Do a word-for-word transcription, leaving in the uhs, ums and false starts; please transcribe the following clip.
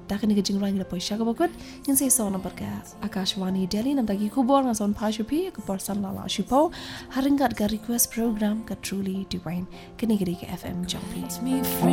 Dakan ni kejeng orang kita poisya ke bakut. Yang saya so nampak ke Akashvani Delhi nam tagi kubor ngason pashupi ke porsan lala shupo. Haringkat ke request program ke Truly Divine. Kini kiri ke F M Jumpy.